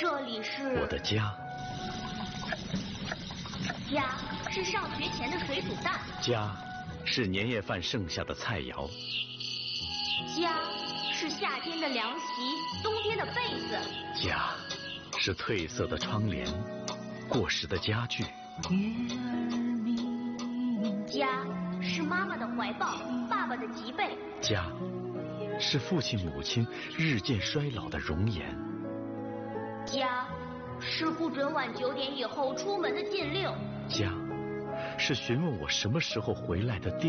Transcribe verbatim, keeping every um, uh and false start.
这里是我的家。 家是上学前的水煮蛋。 家是年夜饭剩下的菜肴。 家是夏天的凉席，冬天的被子。 家是褪色的窗帘，过时的家具。 家是妈妈的怀抱，爸爸的脊背。 家是父亲母亲日渐衰老的容颜。 家是不准晚九点以后出门的禁令。 家是询问我什么时候回来的电